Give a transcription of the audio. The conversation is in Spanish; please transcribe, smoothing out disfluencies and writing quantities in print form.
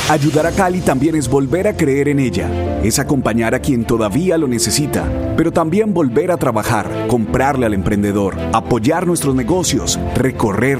Ayudar a Cali también es volver a creer en ella, es acompañar a quien todavía lo necesita, pero también volver a trabajar, comprarle al emprendedor, apoyar nuestros negocios, recorrer